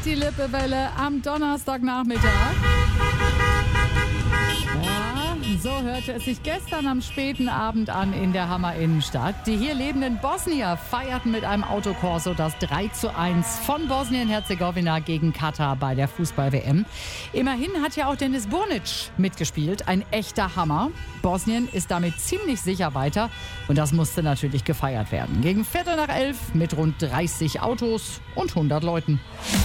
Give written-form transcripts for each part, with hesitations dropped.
die Lippewelle am Donnerstagnachmittag. Ja, so hörte es sich gestern am späten Abend an in der Hammer Innenstadt. Die hier lebenden Bosnier feierten mit einem Autokorso das 3:1 von Bosnien-Herzegowina gegen Katar bei der Fußball-WM. Immerhin hat ja auch Denis Burnic mitgespielt. Ein echter Hammer. Bosnien ist damit ziemlich sicher weiter und das musste natürlich gefeiert werden. Gegen 11:15 mit rund 30 Autos und 100 Leuten.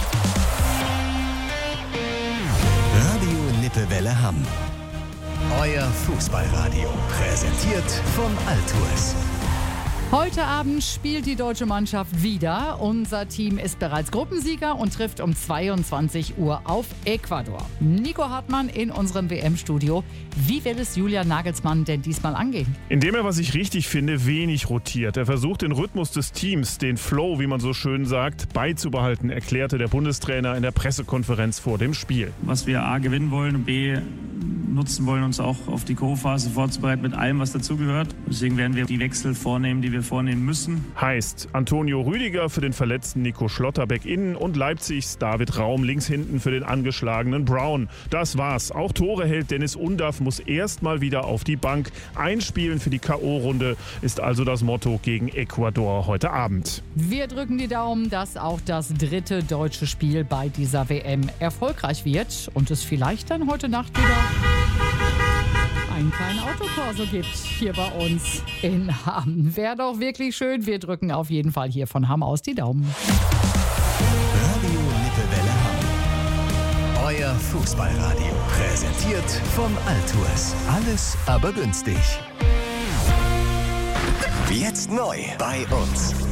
Radio Lippewelle Hamm. Euer Fußballradio. Präsentiert von Altours. Heute Abend spielt die deutsche Mannschaft wieder. Unser Team ist bereits Gruppensieger und trifft um 22 Uhr auf Ecuador. Nico Hartmann in unserem WM-Studio. Wie will es Julian Nagelsmann denn diesmal angehen? Indem er, was ich richtig finde, wenig rotiert. Er versucht, den Rhythmus des Teams, den Flow, wie man so schön sagt, beizubehalten, erklärte der Bundestrainer in der Pressekonferenz vor dem Spiel. Was wir A gewinnen wollen und B nutzen wollen, uns auch auf die K.O.-Phase vorzubereiten mit allem, was dazugehört. Deswegen werden wir die Wechsel vornehmen, die wir vornehmen müssen. Heißt Antonio Rüdiger für den verletzten Nico Schlotterbeck innen und Leipzigs David Raum links hinten für den angeschlagenen Brown. Das war's. Auch Tore hält Dennis Undaff, muss erstmal wieder auf die Bank. Einspielen für die K.O.-Runde ist also das Motto gegen Ecuador heute Abend. Wir drücken die Daumen, dass auch das dritte deutsche Spiel bei dieser WM erfolgreich wird und es vielleicht dann heute Nacht wieder einen kleinen Autokorso gibt hier bei uns in Hamm. Wäre doch wirklich schön. Wir drücken auf jeden Fall hier von Hamm aus die Daumen. Radio Lippewelle Hamm. Euer Fußballradio. Präsentiert von Altours. Alles aber günstig. Jetzt neu bei uns.